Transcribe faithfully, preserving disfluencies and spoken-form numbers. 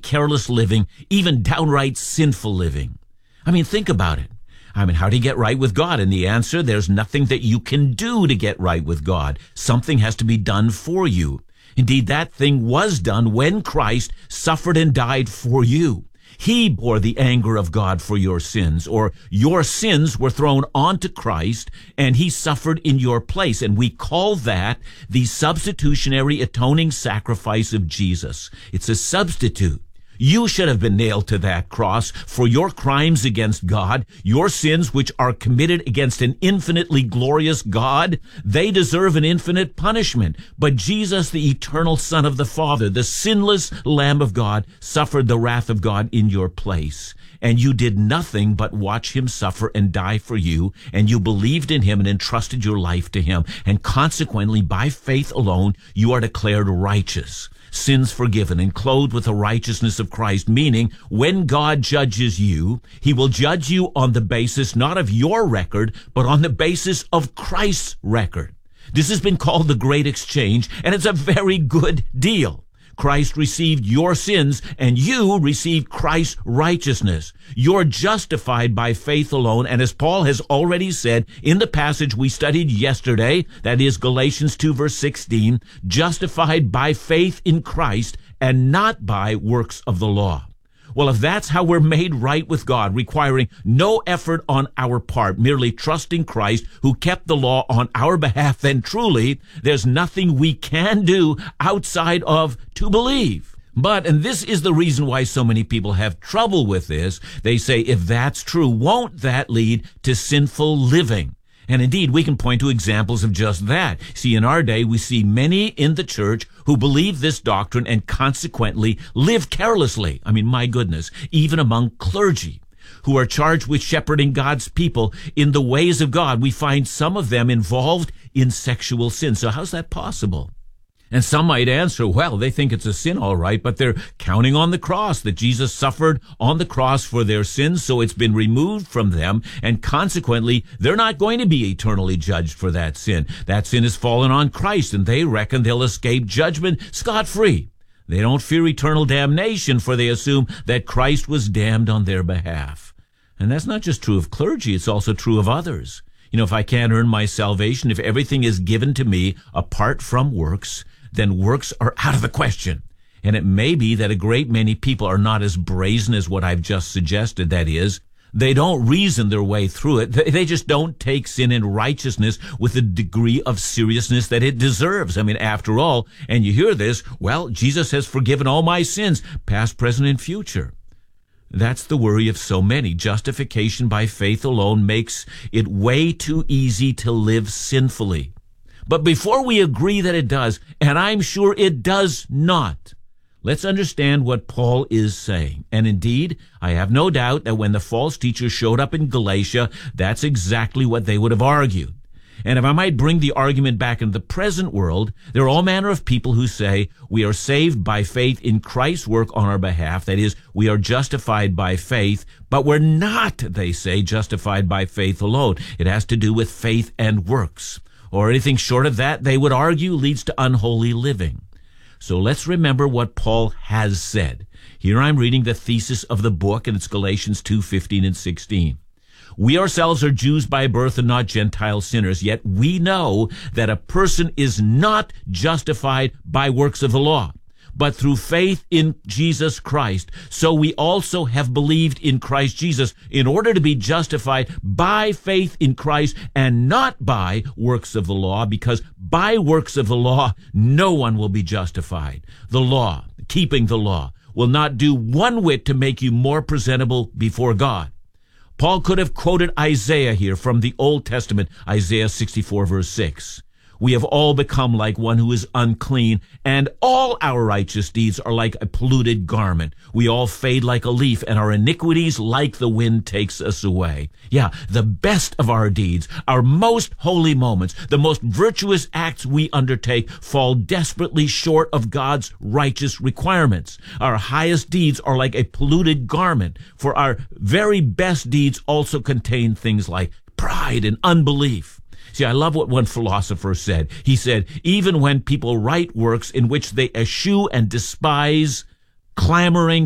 careless living, even downright sinful living. I mean, think about it. I mean, how do you get right with God? And the answer, there's nothing that you can do to get right with God. Something has to be done for you. Indeed, that thing was done when Christ suffered and died for you. He bore the anger of God for your sins, or your sins were thrown onto Christ, and he suffered in your place. And we call that the substitutionary atoning sacrifice of Jesus. It's a substitute. You should have been nailed to that cross for your crimes against God, your sins which are committed against an infinitely glorious God. They deserve an infinite punishment. But Jesus, the eternal Son of the Father, the sinless Lamb of God, suffered the wrath of God in your place. And you did nothing but watch him suffer and die for you, and you believed in him and entrusted your life to him. And consequently, by faith alone, you are declared righteous, sins forgiven, and clothed with the righteousness of Christ, meaning when God judges you, he will judge you on the basis not of your record, but on the basis of Christ's record. This has been called the Great Exchange, and it's a very good deal. Christ received your sins, and you received Christ's righteousness. You're justified by faith alone, and as Paul has already said in the passage we studied yesterday, that is Galatians two verse sixteen, justified by faith in Christ and not by works of the law. Well, if that's how we're made right with God, requiring no effort on our part, merely trusting Christ who kept the law on our behalf, then truly there's nothing we can do outside of to believe. But, and this is the reason why so many people have trouble with this, they say, if that's true, won't that lead to sinful living? And indeed, we can point to examples of just that. See, in our day, we see many in the church who believe this doctrine and consequently live carelessly. I mean, my goodness, even among clergy who are charged with shepherding God's people in the ways of God, we find some of them involved in sexual sin. So how's that possible? And some might answer, well, they think it's a sin, all right, but they're counting on the cross, that Jesus suffered on the cross for their sins, so it's been removed from them, and consequently, they're not going to be eternally judged for that sin. That sin has fallen on Christ, and they reckon they'll escape judgment scot-free. They don't fear eternal damnation, for they assume that Christ was damned on their behalf. And that's not just true of clergy, it's also true of others. You know, if I can't earn my salvation, if everything is given to me apart from works, then works are out of the question. And it may be that a great many people are not as brazen as what I've just suggested. That is, they don't reason their way through it. They just don't take sin and righteousness with the degree of seriousness that it deserves. I mean, after all, and you hear this, well, Jesus has forgiven all my sins, past, present, and future. That's the worry of so many. Justification by faith alone makes it way too easy to live sinfully. But before we agree that it does, and I'm sure it does not, let's understand what Paul is saying. And indeed, I have no doubt that when the false teachers showed up in Galatia, that's exactly what they would have argued. And if I might bring the argument back into the present world, there are all manner of people who say we are saved by faith in Christ's work on our behalf. That is, we are justified by faith, but we're not, they say, justified by faith alone. It has to do with faith and works. Or anything short of that, they would argue, leads to unholy living. So let's remember what Paul has said. Here I'm reading the thesis of the book, and it's Galatians two fifteen and sixteen. We ourselves are Jews by birth and not Gentile sinners, yet we know that a person is not justified by works of the law, but through faith in Jesus Christ. So we also have believed in Christ Jesus in order to be justified by faith in Christ and not by works of the law, because by works of the law, no one will be justified. The law, keeping the law, will not do one whit to make you more presentable before God. Paul could have quoted Isaiah here from the Old Testament, Isaiah sixty-four verse six. We have all become like one who is unclean, and all our righteous deeds are like a polluted garment. We all fade like a leaf, and our iniquities like the wind takes us away. Yeah, the best of our deeds, our most holy moments, the most virtuous acts we undertake fall desperately short of God's righteous requirements. Our highest deeds are like a polluted garment, for our very best deeds also contain things like pride and unbelief. See, I love what one philosopher said. He said, even when people write works in which they eschew and despise, clamoring